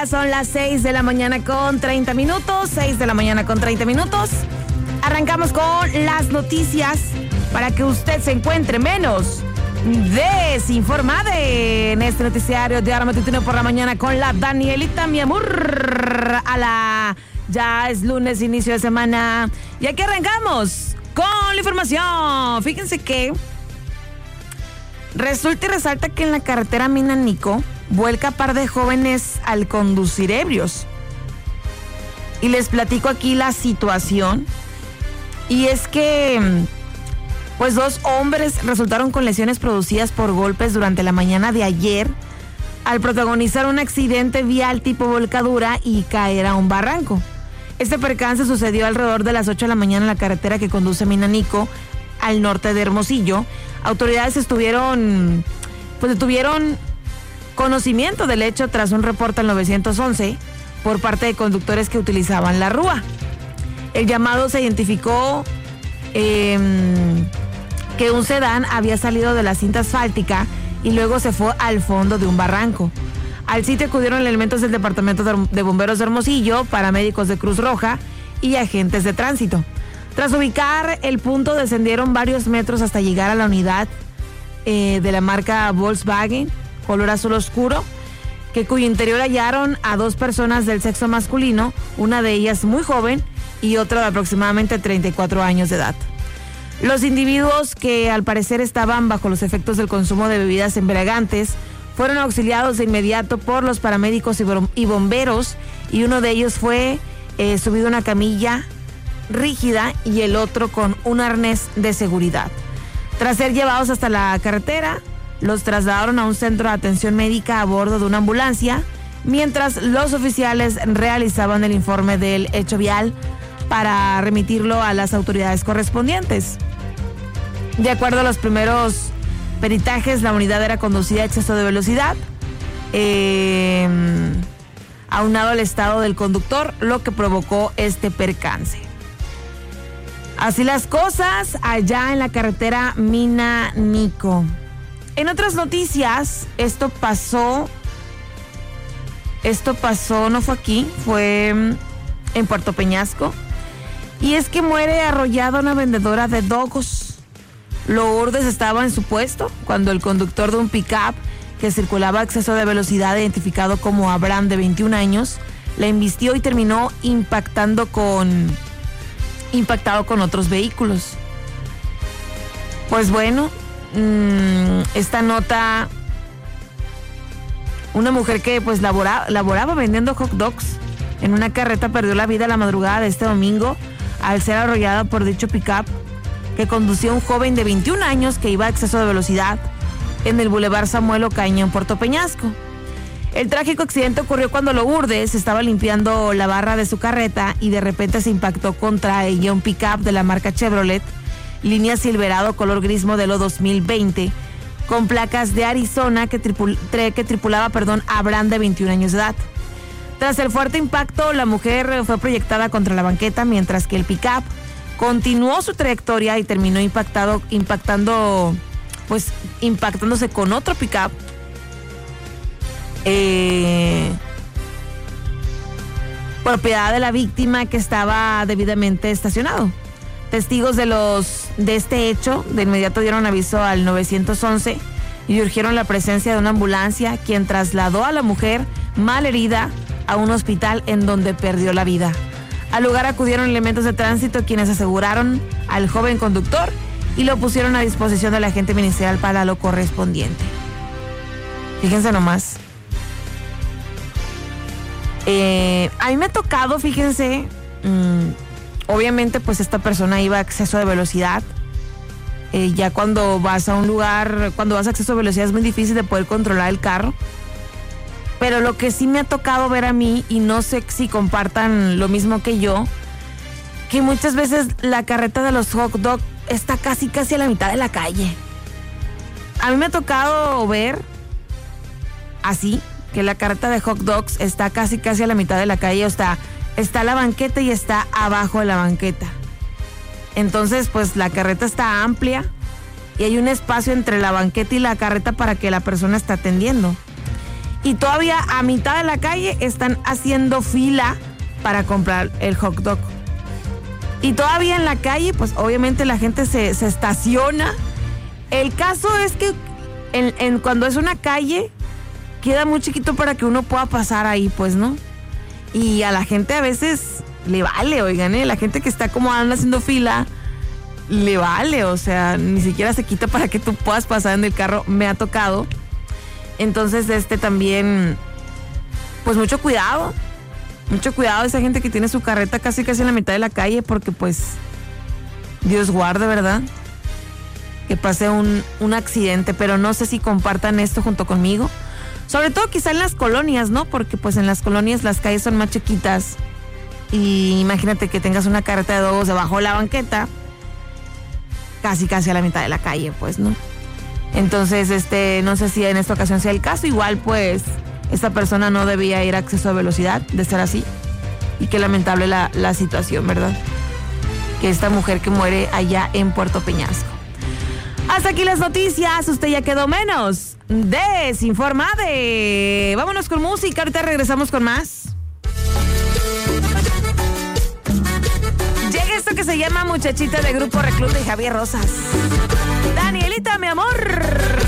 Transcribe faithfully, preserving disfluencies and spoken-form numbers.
Ya son las seis de la mañana con treinta minutos. seis de la mañana con treinta minutos. Arrancamos con las noticias para que usted se encuentre menos desinformada en este noticiario de Ahora Matutino por la mañana con la Danielita, mi amor. A la ya es lunes, inicio de semana. Y aquí arrancamos con la información. Fíjense que resulta y resalta que en la carretera Minanico vuelca par de jóvenes al conducir ebrios. Y les platico aquí la situación. Y es que pues dos hombres resultaron con lesiones producidas por golpes durante la mañana de ayer al protagonizar un accidente vial tipo volcadura y caer a un barranco. Este percance sucedió alrededor de las ocho de la mañana en la carretera que conduce Minanico al norte de Hermosillo. Autoridades estuvieron, pues tuvieron conocimiento del hecho tras un reporte al nueve once por parte de conductores que utilizaban la rúa. El llamado se identificó eh, que un sedán había salido de la cinta asfáltica y luego se fue al fondo de un barranco. Al sitio acudieron elementos del Departamento de Bomberos de Hermosillo, paramédicos de Cruz Roja y agentes de tránsito. Tras ubicar el punto, descendieron varios metros hasta llegar a la unidad eh, de la marca Volkswagen, color azul oscuro, que cuyo interior hallaron a dos personas del sexo masculino, una de ellas muy joven y otra de aproximadamente treinta y cuatro años de edad. Los individuos, que al parecer estaban bajo los efectos del consumo de bebidas embriagantes, fueron auxiliados de inmediato por los paramédicos y bomberos, y uno de ellos fue eh, subido a una camilla rígida y el otro con un arnés de seguridad. Tras ser llevados hasta la carretera, los trasladaron a un centro de atención médica a bordo de una ambulancia, mientras los oficiales realizaban el informe del hecho vial para remitirlo a las autoridades correspondientes. De acuerdo a los primeros peritajes, la unidad era conducida a exceso de velocidad, eh, aunado al estado del conductor, lo que provocó este percance. Así las cosas allá en la carretera Minanico. En otras noticias, esto pasó, esto pasó, no fue aquí, fue en Puerto Peñasco. Y es que muere arrollada una vendedora de dogos. Lourdes estaba en su puesto cuando el conductor de un pick-up que circulaba a exceso de velocidad, identificado como Abraham, de veintiún años, la embistió y terminó impactando con, impactado con otros vehículos. Pues bueno, mmm, esta nota, una mujer que pues laboraba, laboraba vendiendo hot dogs en una carreta perdió la vida la madrugada de este domingo al ser arrollada por dicho pick-up que conducía un joven de veintiún años que iba a exceso de velocidad en el Boulevard Samuel Ocaña en Puerto Peñasco. El trágico accidente ocurrió cuando Lourdes estaba limpiando la barra de su carreta y de repente se impactó contra ella un pick-up de la marca Chevrolet, línea Silverado color gris modelo dos mil veinte, con placas de Arizona que, tripul- que tripulaba perdón, Abraham, de veintiún años de edad. Tras el fuerte impacto, la mujer fue proyectada contra la banqueta, mientras que el pick-up continuó su trayectoria y terminó impactado, impactando, pues, impactándose con otro pick-up. Eh, propiedad de la víctima, que estaba debidamente estacionado. Testigos de los de este hecho de inmediato dieron aviso al nueve once y urgieron la presencia de una ambulancia, quien trasladó a la mujer mal herida a un hospital en donde perdió la vida. Al lugar acudieron elementos de tránsito, quienes aseguraron al joven conductor y lo pusieron a disposición de la agente ministerial para lo correspondiente. Fíjense nomás. Eh, a mí me ha tocado, fíjense, mmm, obviamente pues esta persona iba a exceso de velocidad. Eh, ya cuando vas a un lugar, cuando vas a exceso de velocidad es muy difícil de poder controlar el carro. Pero lo que sí me ha tocado ver a mí, y no sé si compartan lo mismo que yo, que muchas veces la carreta de los hot dogs está casi casi a la mitad de la calle. A mí me ha tocado ver así, que la carreta de hot dogs está casi casi a la mitad de la calle, o sea, está la banqueta y está abajo de la banqueta. Entonces, pues la carreta está amplia y hay un espacio entre la banqueta y la carreta para que la persona esté atendiendo. y todavía a mitad de la calle están haciendo fila para comprar el hot dog. Y todavía en la calle, pues obviamente la gente se, se estaciona. El caso es que en, en, cuando es una calle, queda muy chiquito para que uno pueda pasar ahí, pues, ¿no? Y a la gente a veces le vale, oigan, ¿eh? La gente que está como anda haciendo fila, le vale, o sea, ni siquiera se quita para que tú puedas pasar en el carro. Me ha tocado. Entonces, este también, pues mucho cuidado. Mucho cuidado esa gente que tiene su carreta casi casi en la mitad de la calle, porque pues Dios guarde, ¿verdad? Que pase un, un accidente, pero no sé si compartan esto junto conmigo. Sobre todo quizá en las colonias, ¿no? Porque pues en las colonias las calles son más chiquitas y imagínate que tengas una carreta de dogos debajo de la banqueta, casi casi a la mitad de la calle, pues, ¿no? Entonces, este, no sé si en esta ocasión sea el caso. Igual pues esta persona no debía ir a exceso de velocidad, de ser así. Y qué lamentable la, la situación, ¿verdad? Que esta mujer que muere allá en Puerto Peñasco. Hasta aquí las noticias. Usted ya quedó menos desinformado. Vámonos con música. Ahorita regresamos con más. Llega esto que se llama Muchachita, de Grupo Recluta y Javier Rosas. Danielita, mi amor.